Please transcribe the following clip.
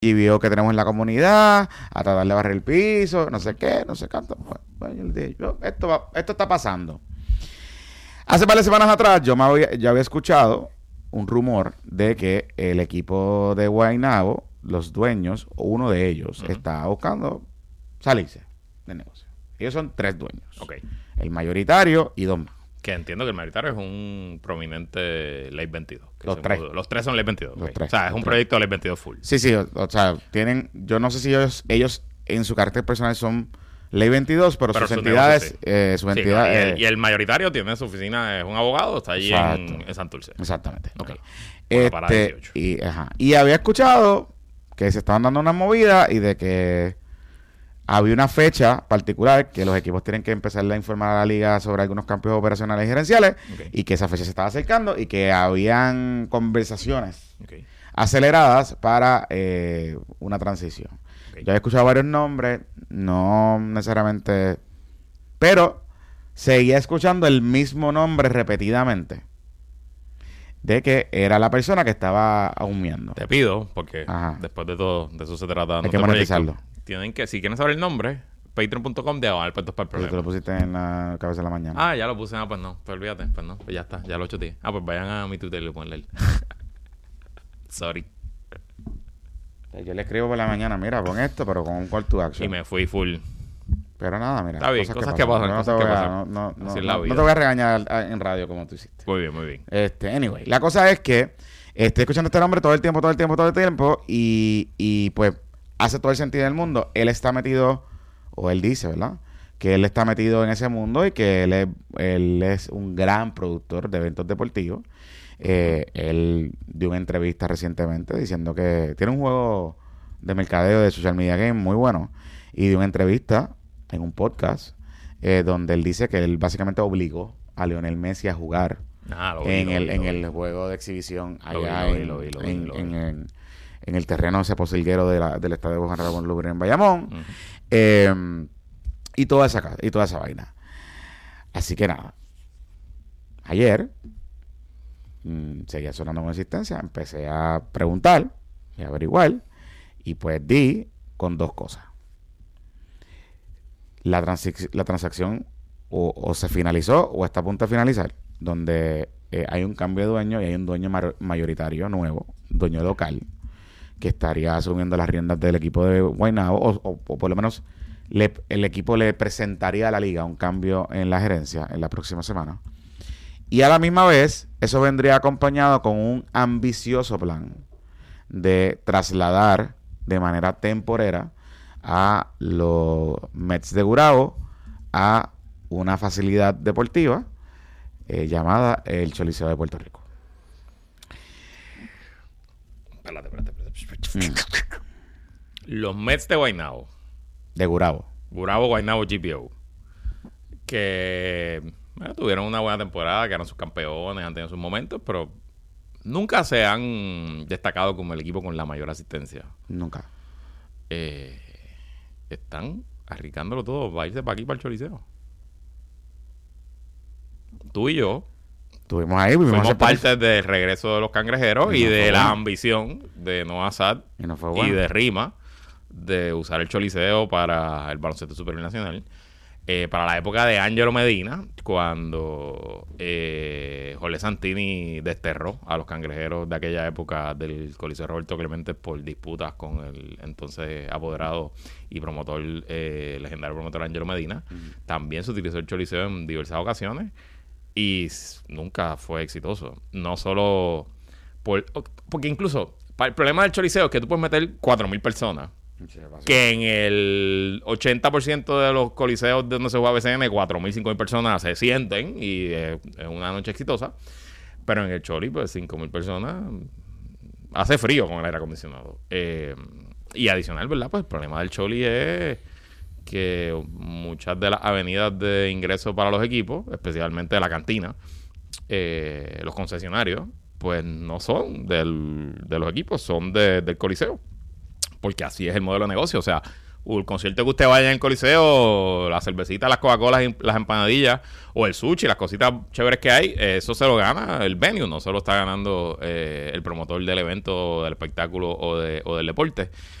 y vio que tenemos en la comunidad, a tratar de barrer el piso, no sé qué, no sé cuánto. Bueno, yo le dije, esto está pasando. Hace varias semanas atrás yo había escuchado un rumor de que el equipo de Guaynabo, los dueños, o uno de ellos, estaba buscando salirse del negocio. Ellos son 3 dueños. Okay. El mayoritario y 2 más. Que entiendo que el mayoritario es un prominente Ley 22. Los 3. Los 3 son Ley 22. Los Okay. 3. O sea, es un proyecto de Ley 22 full. Sí, o sea, tienen, yo no sé si ellos en su carácter personal son Ley 22, pero sus entidades, y el mayoritario tiene su oficina, es un abogado, está allí en Santurce. Exactamente. Okay. Y había escuchado que se estaban dando una movida y de que había una fecha particular que los equipos tienen que empezar a informar a la liga sobre algunos cambios operacionales y gerenciales, y que esa fecha se estaba acercando y que habían conversaciones aceleradas para una transición. Yo había escuchado varios nombres, no necesariamente, pero seguía escuchando el mismo nombre repetidamente, de que era la persona que estaba humeando. Te pido, porque después de todo, de eso se trata. Hay que monetizarlo. Tienen que, si quieren saber el nombre, patreon.com/Puestos para el Problema. Tú lo pusiste en la cabeza de la mañana. Ya lo puse. Pues no, pues olvídate. Pues no, pues ya está, ya lo 8 días. Pues vayan a mi Twitter y le ponen Sorry. Yo le escribo por la mañana, mira, pon esto, pero con un call to action. Y me fui full. Pero nada, mira. Está bien, cosas que pasan. No te voy a regañar en radio como tú hiciste. Muy bien, muy bien. Anyway, la cosa es que estoy escuchando este nombre todo el tiempo, y pues hace todo el sentido del mundo. Él está metido, o él dice, ¿verdad?, que él está metido en ese mundo y que él es un gran productor de eventos deportivos. Él dio una entrevista recientemente diciendo que tiene un juego de mercadeo de social media game muy bueno, y dio una entrevista en un podcast donde él dice que él básicamente obligó a Lionel Messi a jugar en el juego de exhibición allá en el terreno ese posilguero del estadio Juan Ramón Lubre en Bayamón. Y toda esa vaina. Así que nada, ayer seguía sonando con existencia, empecé a preguntar y a averiguar, y pues di con 2 cosas. La transacción o se finalizó o está a punto de finalizar, donde hay un cambio de dueño y hay un dueño mayoritario nuevo, dueño local, que estaría asumiendo las riendas del equipo de Guaynabo, o por lo menos el equipo le presentaría a la liga un cambio en la gerencia en la próxima semana. Y a la misma vez, eso vendría acompañado con un ambicioso plan de trasladar de manera temporera a los Mets de Gurabo a una facilidad deportiva llamada el Choliseo de Puerto Rico. Espérate. Los Mets de Guaynabo. De Gurabo. Guaynabo GPO. Que tuvieron una buena temporada, que eran sus campeones, han tenido sus momentos, pero nunca se han destacado como el equipo con la mayor asistencia. Nunca. Están arriesgándolo todo para irse para aquí, para el Choliseo. Tú y yo estuvimos ahí, fuimos parte del regreso de los cangrejeros y de la ambición de Noah Sad y de Rima de usar el Choliseo para el baloncesto superior nacional. Para la época de Ángelo Medina, cuando Jorge Santini desterró a los cangrejeros de aquella época del Coliseo Roberto Clemente por disputas con el entonces apoderado y promotor, legendario promotor Ángelo Medina. También se utilizó el Choliseo en diversas ocasiones y nunca fue exitoso. No solo porque incluso el problema del Choliseo es que tú puedes meter 4,000 personas. Que en el 80% de los coliseos donde se juega BCN, 4,000, 5,000 personas se sienten y es una noche exitosa. Pero en el Choli, pues 5,000 personas hace frío con el aire acondicionado. Y adicional, ¿verdad? Pues el problema del Choli es que muchas de las avenidas de ingreso para los equipos, especialmente de la cantina, los concesionarios, pues no son de los equipos, son del coliseo. Porque así es el modelo de negocio. O sea, o el concierto que usted vaya en el Coliseo, la cervecita, las Coca-Colas, las empanadillas, o el sushi, las cositas chéveres que hay, eso se lo gana el venue, no se lo está ganando el promotor del evento, del espectáculo o del deporte.